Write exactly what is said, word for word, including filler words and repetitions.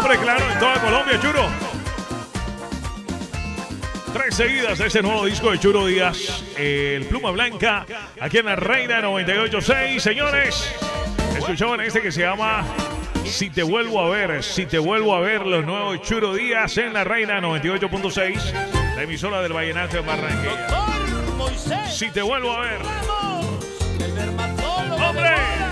Hombre, claro, en toda Colombia, Churo. Tres seguidas de ese nuevo disco de Churo Díaz, el Pluma Blanca, aquí en la Reina noventa y ocho punto seis. Señores, escuchaban este que se llama Si te vuelvo a ver, si te vuelvo a ver, los nuevos Churo Díaz en la Reina noventa y ocho punto seis, la emisora del Vallenato de Barranquilla. Si te vuelvo a ver. ¡Hombre!